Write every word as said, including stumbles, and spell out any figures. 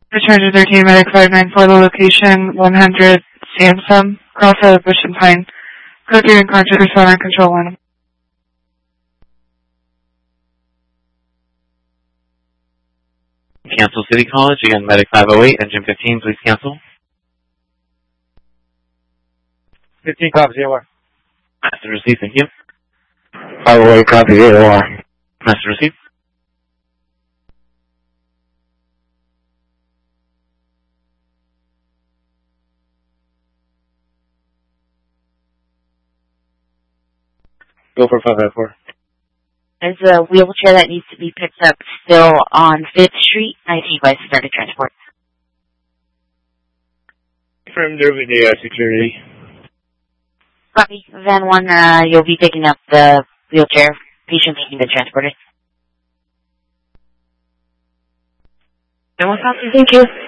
Charger thirteen, Medic five nine four, the location one hundred Samsung, Crossroad, Bush and Pine. Code three in contact, respond on control one. Cancel City College, again, Medic five oh eight, Engine fifteen, please cancel. fifteen copies, A O R. Master received, thank you. five oh eight copies, A O R. Master received. Go for five five four. There's a wheelchair that needs to be picked up still on fifth Street. I see you guys started transport. From there with the uh, security. Copy. Van one, uh, you'll be picking up the wheelchair. Patient needing been transported. And what's up? Thank you.